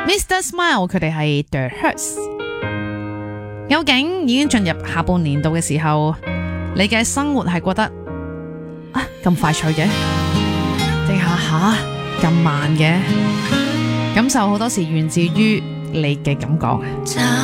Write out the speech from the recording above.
Mr. Smile 佢哋係 The Hertz。究竟已經進入下半年度嘅時候，你嘅生活係覺得咁快脆嘅，定下咁慢嘅？感受好多時源自於你嘅感覺。